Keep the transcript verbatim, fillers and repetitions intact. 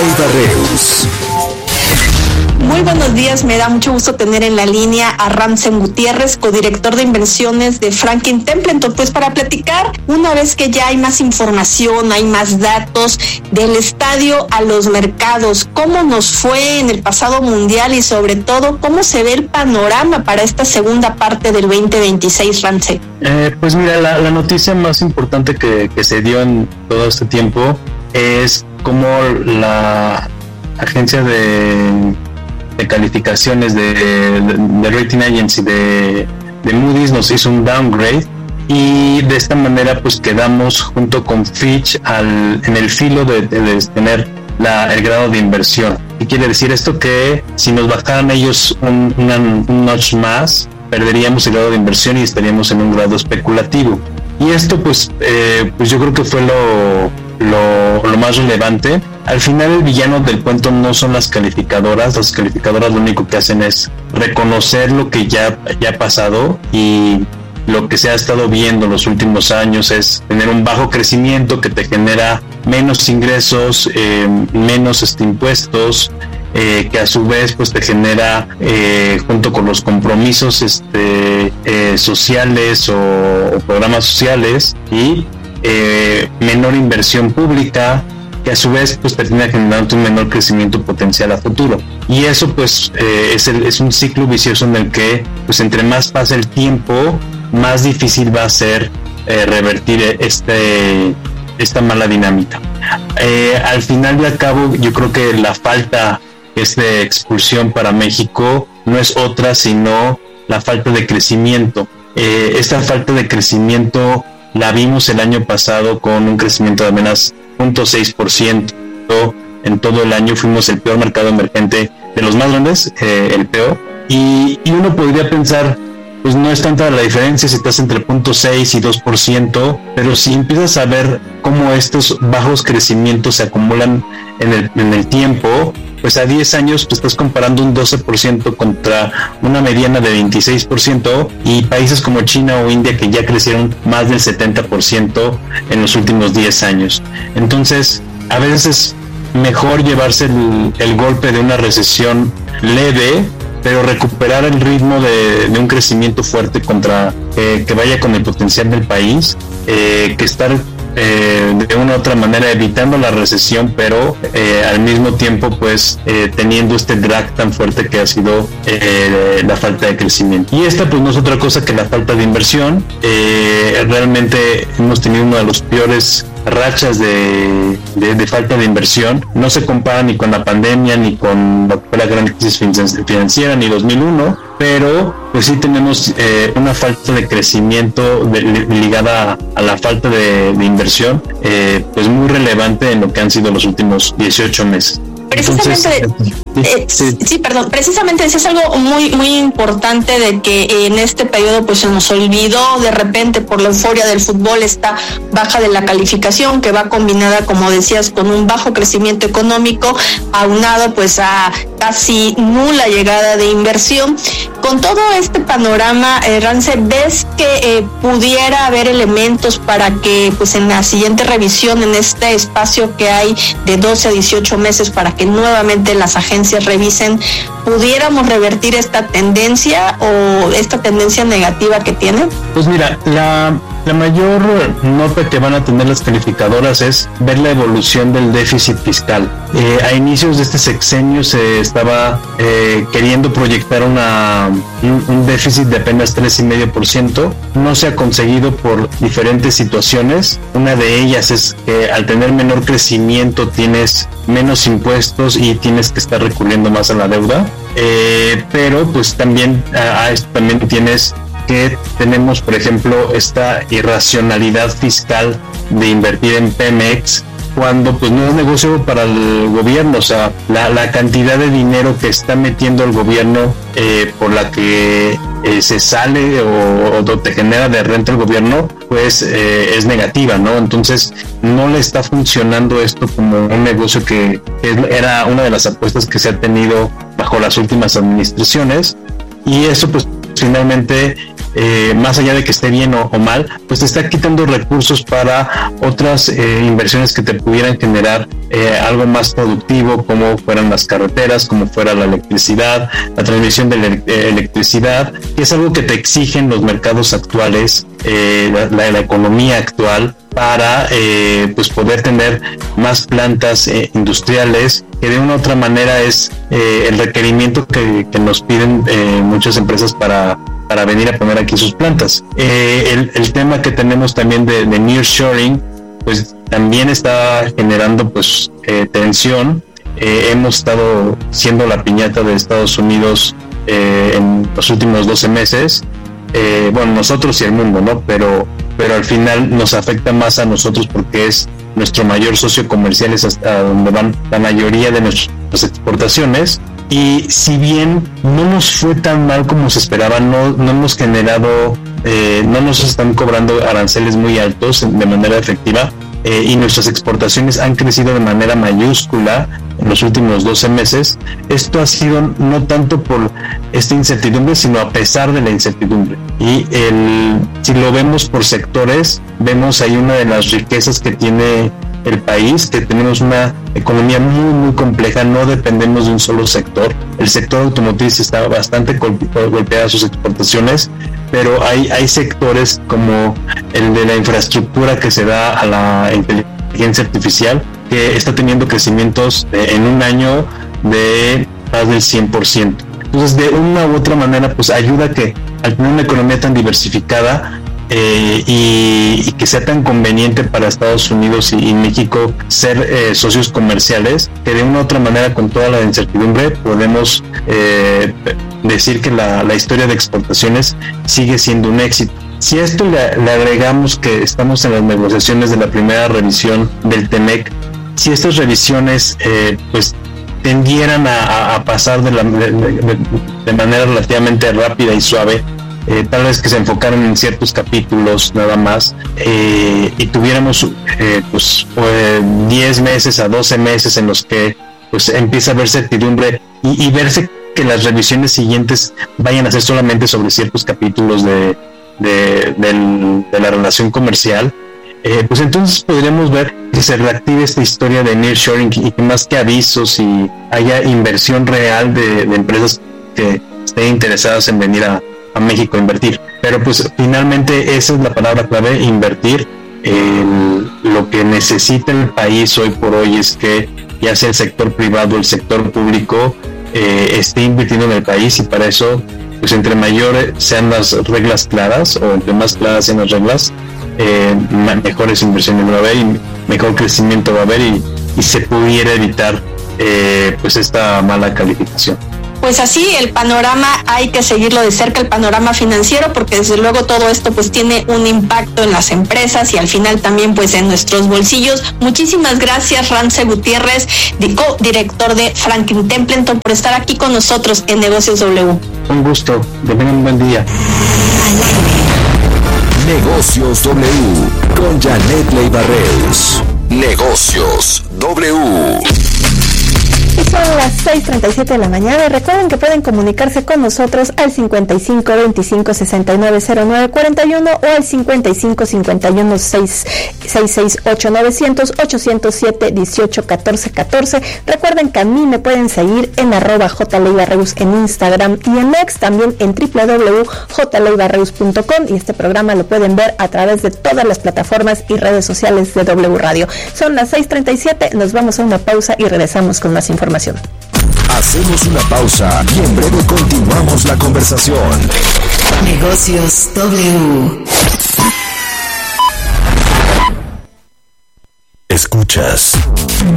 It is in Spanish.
Leiva Reus. Muy buenos días, me da mucho gusto tener en la línea a Ramsey Gutiérrez, codirector de inversiones de Franklin Templeton, pues para platicar, una vez que ya hay más información, hay más datos del estadio a los mercados, cómo nos fue en el pasado mundial y sobre todo, cómo se ve el panorama para esta segunda parte del veinte veintiséis, Ramsey. Eh, pues mira, la, la noticia más importante que, que se dio en todo este tiempo es cómo la agencia de de calificaciones de, de, de rating agency de, de Moody's nos hizo un downgrade, y de esta manera pues quedamos junto con Fitch al, en el filo de, de, de tener la, el grado de inversión. ¿Qué quiere decir esto? Que si nos bajaran ellos un, una, un notch más, perderíamos el grado de inversión y estaríamos en un grado especulativo. Y esto pues, eh, pues yo creo que fue lo, lo, lo más relevante. Al final el villano del cuento no son las calificadoras. Las calificadoras lo único que hacen es reconocer lo que ya, ya ha pasado, y lo que se ha estado viendo en los últimos años es tener un bajo crecimiento que te genera menos ingresos, eh, menos este, impuestos, eh, que a su vez pues te genera, eh, junto con los compromisos este, eh, sociales o, o programas sociales, y eh, menor inversión pública, que a su vez pues termina generando un menor crecimiento potencial a futuro. Y eso pues eh, es, el, es un ciclo vicioso en el que pues entre más pasa el tiempo, más difícil va a ser eh, revertir este, esta mala dinámica. Eh, al final y al cabo, yo creo que la falta es de expulsión para México no es otra sino la falta de crecimiento. Eh, esta falta de crecimiento la vimos el año pasado con un crecimiento de apenas cero punto seis por ciento en todo el año. Fuimos el peor mercado emergente de los más grandes, eh, el peor, y, y uno podría pensar, pues no es tanta la diferencia si estás entre cero punto seis y dos por ciento, pero si empiezas a ver cómo estos bajos crecimientos se acumulan en el, en el tiempo, pues a diez años pues estás comparando un doce por ciento contra una mediana de veintiséis por ciento, y países como China o India que ya crecieron más del setenta por ciento en los últimos diez años. Entonces, a veces es mejor llevarse el, el golpe de una recesión leve, pero recuperar el ritmo de, de un crecimiento fuerte contra eh, que vaya con el potencial del país, eh, que estar eh, de una u otra manera evitando la recesión, pero eh, al mismo tiempo pues eh, teniendo este drag tan fuerte que ha sido eh, la falta de crecimiento. Y esta pues no es otra cosa que la falta de inversión. Eh, realmente hemos tenido uno de los peores rachas de, de, de falta de inversión. No se compara ni con la pandemia, ni con la, la gran crisis financiera, ni dos mil uno, pero pues sí tenemos eh, una falta de crecimiento de, ligada a, a la falta de, de inversión, eh, pues muy relevante en lo que han sido los últimos dieciocho meses. Precisamente, Entonces, eh, sí, sí, perdón, precisamente eso es algo muy muy importante, de que en este periodo pues se nos olvidó de repente por la euforia del fútbol esta baja de la calificación, que va combinada, como decías, con un bajo crecimiento económico, aunado pues a casi nula llegada de inversión. Con todo este panorama, eh, Ramsey, ¿ves que eh, pudiera haber elementos para que pues en la siguiente revisión, en este espacio que hay de doce a dieciocho meses para que nuevamente las agencias revisen, pudiéramos revertir esta tendencia o esta tendencia negativa que tiene? Pues mira, la, la mayor nota que van a tener las calificadoras es ver la evolución del déficit fiscal. Eh, a inicios de este sexenio se estaba eh, queriendo proyectar una, un, un déficit de apenas tres coma cinco por ciento. No se ha conseguido por diferentes situaciones. Una de ellas es que al tener menor crecimiento tienes menos impuestos y tienes que estar recurriendo más a la deuda. Eh, pero pues también a, a esto también tienes que tenemos, por ejemplo, esta irracionalidad fiscal de invertir en Pemex, cuando pues no es negocio para el gobierno. O sea, la, la cantidad de dinero que está metiendo el gobierno, eh, por la que eh, se sale o, o te genera de renta el gobierno, pues eh, es negativa, ¿no? Entonces no le está funcionando esto como un negocio que, que era una de las apuestas que se ha tenido bajo las últimas administraciones, y eso pues finalmente eh, más allá de que esté bien o, o mal, pues te está quitando recursos para otras eh, inversiones que te pudieran generar eh, algo más productivo, como fueran las carreteras, como fuera la electricidad, la transmisión de ele- electricidad, que es algo que te exigen los mercados actuales, eh, la, la, la economía actual, para eh, pues poder tener más plantas eh, industriales, que de una u otra manera es eh, el requerimiento que, que nos piden eh, muchas empresas para para venir a poner aquí sus plantas. Eh, el, el tema que tenemos también de, de nearshoring, pues también está generando pues eh, tensión. Eh, hemos estado siendo la piñata de Estados Unidos eh, en los últimos doce meses. Eh, bueno, nosotros y el mundo, ¿no? Pero, pero al final nos afecta más a nosotros porque es nuestro mayor socio comercial, es hasta donde van la mayoría de nuestras exportaciones. Y si bien no nos fue tan mal como se esperaba, no, no hemos generado, eh, no nos están cobrando aranceles muy altos de manera efectiva, eh, y nuestras exportaciones han crecido de manera mayúscula en los últimos doce meses. Esto ha sido no tanto por esta incertidumbre, sino a pesar de la incertidumbre. Y el, si lo vemos por sectores, vemos ahí una de las riquezas que tiene el país, que tenemos una economía muy muy compleja, no dependemos de un solo sector. El sector automotriz está bastante golpeado a sus exportaciones, pero hay, hay sectores como el de la infraestructura que se da a la inteligencia artificial, que está teniendo crecimientos de, en un año de más del cien por ciento. Entonces, de una u otra manera, pues ayuda a que al tener una economía tan diversificada, Eh, y, y que sea tan conveniente para Estados Unidos y, y México ser eh, socios comerciales, que de una u otra manera, con toda la incertidumbre, podemos eh, decir que la, la historia de exportaciones sigue siendo un éxito. Si a esto le, le agregamos que estamos en las negociaciones de la primera revisión del TEMEC, si estas revisiones eh, pues tendieran a, a pasar de, la, de, de, de manera relativamente rápida y suave, Eh, tal vez que se enfocaran en ciertos capítulos nada más, eh, y tuviéramos eh, pues diez meses a doce meses en los que pues empieza a haber certidumbre y, y verse que las revisiones siguientes vayan a ser solamente sobre ciertos capítulos de, de, del, de la relación comercial, eh, pues entonces podríamos ver que se reactive esta historia de nearshoring y que más que avisos y haya inversión real de, de empresas que estén interesadas en venir a a México a invertir. Pero pues finalmente esa es la palabra clave, invertir. El, lo que necesita el país hoy por hoy es que ya sea el sector privado, el sector público, eh, esté invirtiendo en el país, y para eso pues entre mayor sean las reglas claras, o entre más claras sean las reglas, eh, mejores inversiones va a haber y mejor crecimiento va a haber, y, y se pudiera evitar eh, pues esta mala calificación. Pues así, el panorama hay que seguirlo de cerca, el panorama financiero, porque desde luego todo esto pues tiene un impacto en las empresas y al final también pues en nuestros bolsillos. Muchísimas gracias, Ramsey Gutiérrez, co-director de Franklin Templeton, por estar aquí con nosotros en Negocios W. Un gusto, que tengan un buen día. Negocios W con Janet Leiva-Reus. Negocios W. Y son las seis treinta y siete de la mañana. Recuerden que pueden comunicarse con nosotros al cincuenta y cinco veinticinco sesenta y nueve cero nueve cuarenta y uno o al cincuenta y cinco cincuenta y uno seis seis ocho novecientos ochocientos siete dieciocho catorce catorce. Recuerden que a mí me pueden seguir en arroba jleiva-reus en Instagram y en X, también en doble u doble u doble u punto j leiva reus punto com, y este programa lo pueden ver a través de todas las plataformas y redes sociales de W Radio. Son las seis treinta y siete, nos vamos a una pausa y regresamos con más información. Hacemos una pausa y en breve continuamos la conversación. Negocios W. Escuchas